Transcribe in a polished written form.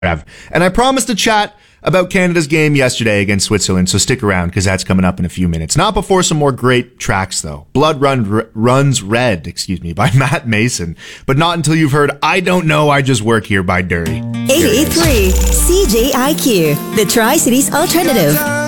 And I promised to chat about Canada's game yesterday against Switzerland, so stick around because that's coming up in a few minutes. Not before some more great tracks, though. Runs Red, by Matt Mason. But not until you've heard I Don't Know, I Just Work Here by Dirty. 88.3 CJIQ, the Tri-Cities Alternative.